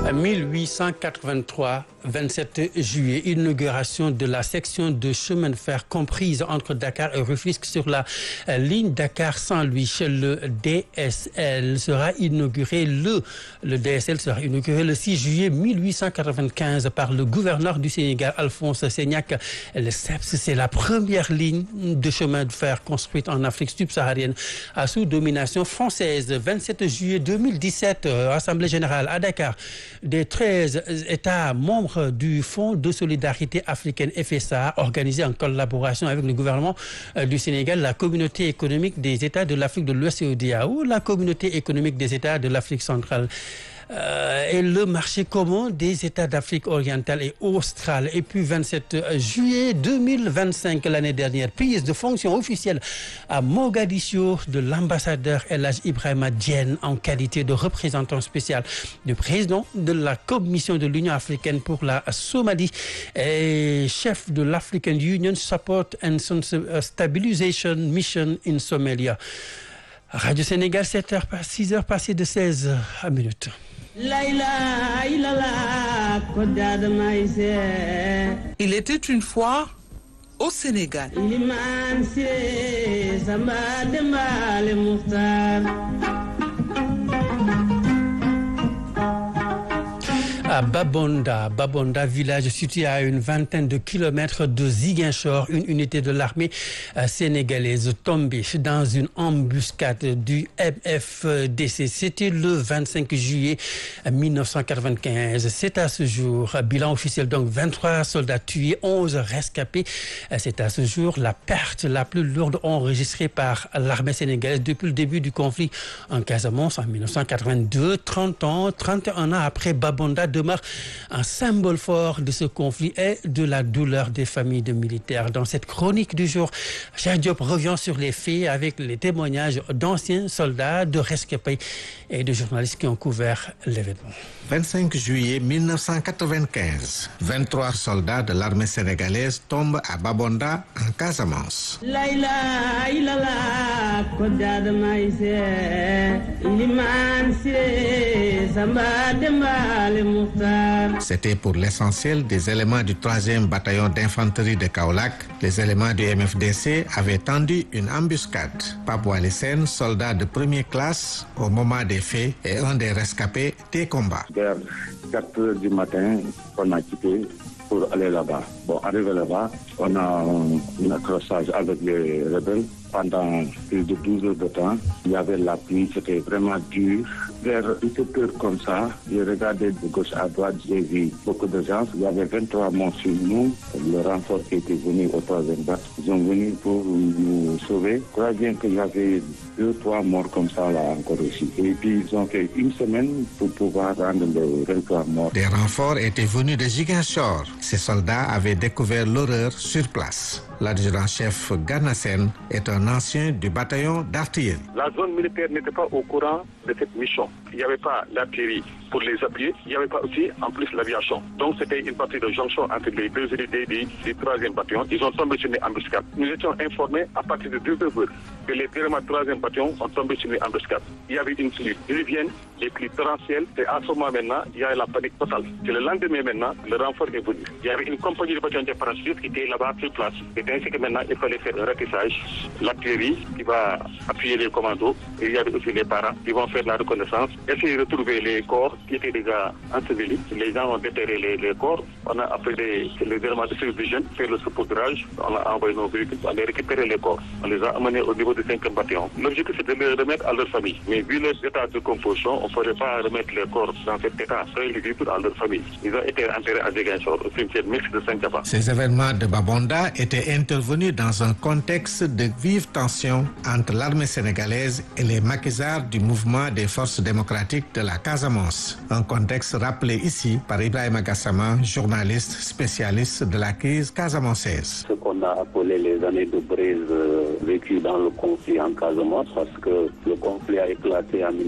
1883, 27 juillet, inauguration de la section de chemin de fer comprise entre Dakar et Rufisque sur la ligne Dakar-Saint-Louis. Le DSL sera inauguré le le 6 juillet 1895 par le gouverneur du Sénégal, Alphonse Séniac Lesseps. C'est la première ligne de chemin de fer construite en Afrique subsaharienne sous domination française. 27 juillet 2017, Assemblée générale à Dakar des 13 États membres du Fonds de solidarité africaine FSA, organisé en collaboration avec le gouvernement du Sénégal, la communauté économique des États de l'Afrique de l'Ouest et CEDEAO, la communauté économique des États de l'Afrique centrale et le marché commun des États d'Afrique orientale et australe. Et puis 27 juillet 2025, l'année dernière, prise de fonction officielle à Mogadiscio de l'ambassadeur El Hadj Ibrahima Diène en qualité de représentant spécial du président de la Commission de l'Union africaine pour la Somalie et chef de l'African Union Support and Stabilization Mission in Somalia. Radio Sénégal, 6h passées de 16 minutes. Il était une fois au Sénégal. À Babonda, village situé à une vingtaine de kilomètres de Ziguinchor, une unité de l'armée sénégalaise tombée dans une embuscade du MFDC. C'était le 25 juillet 1995. C'est à ce jour, bilan officiel donc 23 soldats tués, 11 rescapés. C'est à ce jour la perte la plus lourde enregistrée par l'armée sénégalaise depuis le début du conflit en Casamance en 1982. 31 ans après, Babonda demeure un symbole fort de ce conflit et de la douleur des familles de militaires. Dans cette chronique du jour, Cheikh Diop revient sur les faits avec les témoignages d'anciens soldats, de rescapés et de journalistes qui ont couvert l'événement. 25 juillet 1995, 23 soldats de l'armée sénégalaise tombent à Babonda, en Casamance. C'était pour l'essentiel des éléments du 3e bataillon d'infanterie de Kaolack. Les éléments du MFDC avaient tendu une embuscade. Pape Waly Sène, soldat de première classe au moment des faits, et un des rescapés des combats. Vers 4 heures du matin, on a quitté pour aller là-bas. Arrivé là-bas, on a un accrochage avec les rebelles. Pendant plus de 12 heures de temps, il y avait la pluie, c'était vraiment dur. Vers 17 heures comme ça, j'ai regardé de gauche à droite, j'ai vu beaucoup de gens. Il y avait 23 morts sur nous. Le renfort qui était venu au 3e bat, ils sont venus pour nous sauver. Je crois bien qu'il y avait 2-3 morts comme ça là encore aussi. Et puis ils ont fait une semaine pour pouvoir rendre les 23 morts. Des renforts étaient venus de Ziguinchor. Ces soldats avaient découvert l'horreur sur place. L'adjudant-chef Gana Sène est un ancien du bataillon d'artillerie. La zone militaire n'était pas au courant de cette mission. Il n'y avait pas l'artillerie pour les appuyer, il n'y avait pas aussi en plus l'aviation. Donc c'était une partie de jonction entre les deux unités du 3e bataillon. Ils ont tombé sur une embuscade. Nous étions informés à partir de 2 heures que les éléments 3e bataillon ont tombé sur une embuscade. Il y avait une pluie diluvienne, les pluies torrentielles, et à ce moment maintenant, il y a la panique totale. C'est le lendemain maintenant, le renfort est venu. Il y avait une compagnie de bataillon de parachutes qui était là-bas sur place. C'est ainsi que maintenant, il fallait faire un ratissage. L'artillerie qui va appuyer les commandos, et il y avait aussi les parents qui vont faire la reconnaissance, essayer de retrouver les corps qui étaient déjà ensevelis. Les gens ont déterré les corps. On a appelé les éléments de service jeunes, fait le saupoudrage. On a envoyé nos véhicules, on a récupéré les corps. On les a amenés au niveau du 5e bataillon. L'objectif, c'est de les remettre à leur famille. Mais vu leur état de composition, on ne pourrait pas remettre les corps dans cet état. Ils les vivent à leur famille. Ils ont été enterrés à Ziguinchor, au cimetière mixte de Saint-Diaba. Ces événements de Babonda étaient intervenus dans un contexte de vive tension entre l'armée sénégalaise et les maquisards du mouvement des forces démocratiques de la Casamance. Un contexte rappelé ici par Ibrahima Gassama, journaliste spécialiste de la crise casamançaise. Ce qu'on a appelé les années de braise vécues dans le conflit en Casamance, parce que le conflit a éclaté en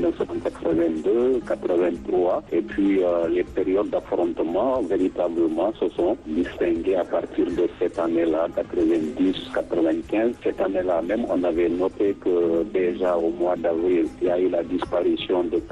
1982, 83, et puis les périodes d'affrontement véritablement se sont distinguées à partir de cette année-là, 90, 95. Cette année-là même, on avait noté que déjà au mois d'avril, il y a eu la disparition de